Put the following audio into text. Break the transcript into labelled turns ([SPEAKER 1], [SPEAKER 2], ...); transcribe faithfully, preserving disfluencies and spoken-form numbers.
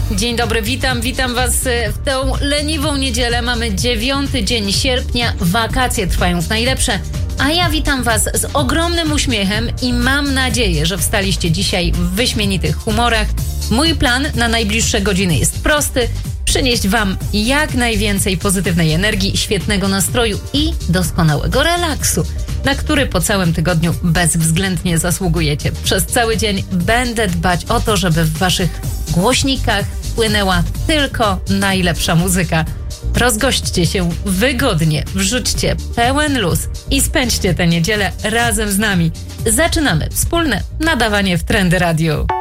[SPEAKER 1] Dzień dobry, witam, witam Was w tę leniwą niedzielę. Mamy dziewiąty dzień sierpnia, wakacje trwają w najlepsze, a ja witam Was z ogromnym uśmiechem i mam nadzieję, że wstaliście dzisiaj w wyśmienitych humorach. Mój plan na najbliższe godziny jest prosty: przynieść Wam jak najwięcej pozytywnej energii, świetnego nastroju i doskonałego relaksu, na który po całym tygodniu bezwzględnie zasługujecie. Przez cały dzień będę dbać o to, żeby w Waszych głośnikach płynęła tylko najlepsza muzyka. Rozgośćcie się wygodnie, wrzućcie pełen luz i spędźcie tę niedzielę razem z nami. Zaczynamy wspólne nadawanie w Trendy Radio.